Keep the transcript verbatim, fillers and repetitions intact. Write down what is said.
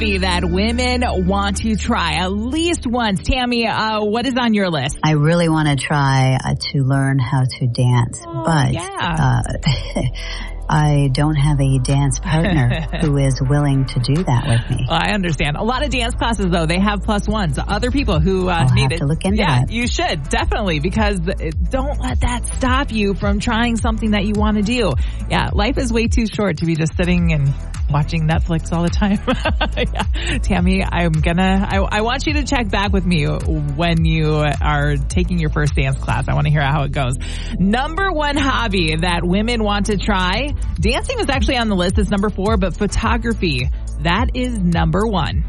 that women want to try at least once. Tammy, uh, what is on your list? I really want to try uh, to learn how to dance, oh, but yeah. uh, I don't have a dance partner who is willing to do that with me. Well, I understand. A lot of dance classes, though, they have plus ones. Other people who uh, I'll need have it. to look into yeah, that. You should, definitely, because don't let that stop you from trying something that you want to do. Yeah, life is way too short to be just sitting and watching Netflix all the time. yeah. Tammy, I'm gonna, I, I want you to check back with me when you are taking your first dance class. I want to hear how it goes. Number one hobby that women want to try. Dancing is actually on the list. It's number four, but photography, that is number one.